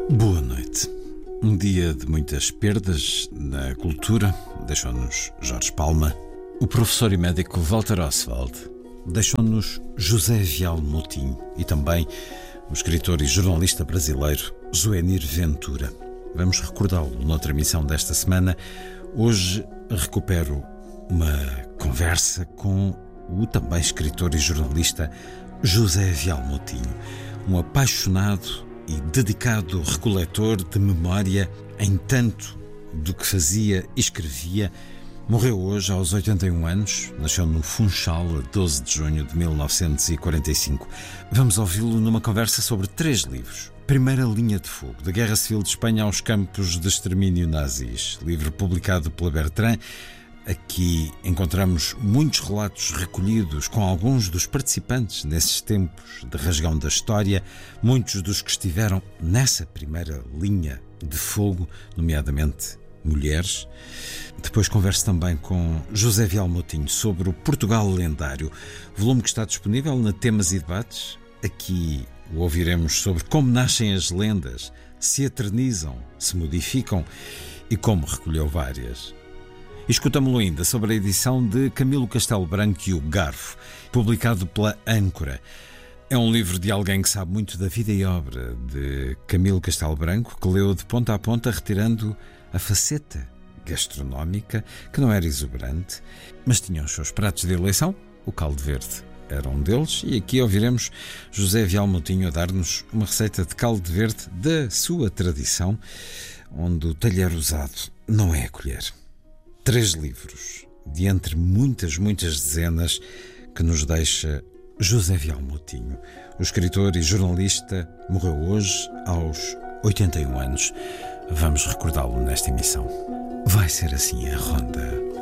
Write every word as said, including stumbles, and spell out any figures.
Boa noite. Um dia de muitas perdas na cultura deixou-nos Jorge Palma. O professor e médico Walter Oswald deixou-nos José Vial Moutinho e também o escritor e jornalista brasileiro Zuenir Ventura. Vamos recordá-lo noutra emissão desta semana. Hoje recupero uma conversa com o também escritor e jornalista José Vial Moutinho, um apaixonado e dedicado recoletor de memória em tanto do que fazia e escrevia. Morreu hoje aos oitenta e um anos, nasceu no Funchal a doze de junho de mil novecentos e quarenta e cinco. Vamos ouvi-lo numa conversa sobre três livros. Primeira Linha de Fogo, da Guerra Civil de Espanha aos campos de extermínio nazis, livro publicado pela Bertrand. Aqui encontramos muitos relatos recolhidos com alguns dos participantes nesses tempos de rasgão da história, muitos dos que estiveram nessa primeira linha de fogo, nomeadamente mulheres. Depois converso também com José Vial Moutinho sobre o Portugal lendário, volume que está disponível na Temas e Debates. Aqui o ouviremos sobre como nascem as lendas, se eternizam, se modificam e como recolheu várias. E escutamo-lo ainda sobre a edição de Camilo Castelo Branco e o Garfo, publicado pela Âncora. É um livro de alguém que sabe muito da vida e obra de Camilo Castelo Branco, que leu de ponta a ponta, retirando a faceta gastronómica, que não era exuberante, mas tinha os seus pratos de eleição. O caldo verde era um deles, e aqui ouviremos José Vial Moutinho a dar-nos uma receita de caldo verde da sua tradição, onde o talher usado não é a colher. Três livros, de entre muitas, muitas dezenas, que nos deixa José Vial Moutinho. O escritor e jornalista morreu hoje aos oitenta e um anos. Vamos recordá-lo nesta emissão. Vai ser assim a ronda.